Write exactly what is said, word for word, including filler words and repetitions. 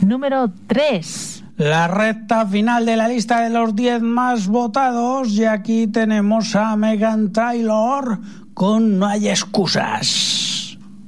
número tres. La recta final de la lista de los diez más votados, y aquí tenemos a Megan Trainor con No hay excusas.